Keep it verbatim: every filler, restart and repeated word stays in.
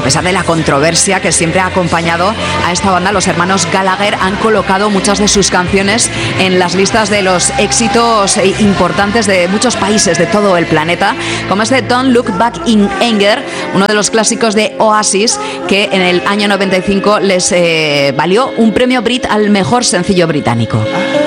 pesar de la controversia que siempre ha acompañado a esta banda, los hermanos Gallagher han colocado muchas de sus canciones en las listas de los éxitos importantes de muchos países de todo el planeta, como este Don't Look Back in Anger, uno de los clásicos de Oasis, que en el año noventa y cinco les eh, valió un premio Brit al mejor sencillo británico.